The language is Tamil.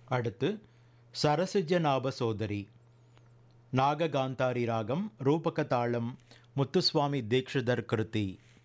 அடுத்து சரசிஜநாப சோதரி, நாககாந்தாரி ராகம், ரூபக தாளம், முத்துசுவாமி தீக்ஷிதர் கிருதி.